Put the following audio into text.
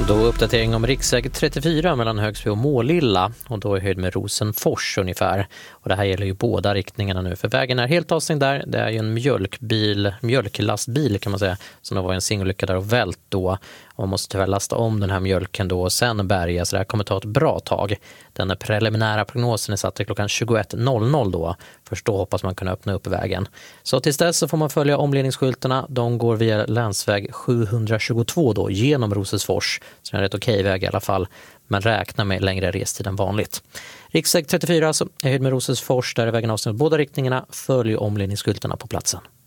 Då uppdatering om riksväg 34 mellan Högsby och Målilla och då i höjd med Rosenfors ungefär. Och det här gäller ju båda riktningarna nu för vägen är helt avstängd där. Det är ju en mjölklastbil kan man säga som det var en singolycka där och vält då. Och man måste tyvärr lasta om den här mjölken då och sen bärga så det här kommer ta ett bra tag. Den preliminära prognosen är satt till klockan 21.00 då. Först då hoppas man kunna öppna upp vägen. Så tills dess så får man följa omledningsskyltarna. De går via länsväg 722 då genom Rosenfors. Så det är en rätt okej väg i alla fall. Men räkna med längre restid än vanligt. Riksväg 34 alltså är höjd med Rosenfors där är vägen avstängd båda riktningarna. Följ omledningsskyltarna på platsen.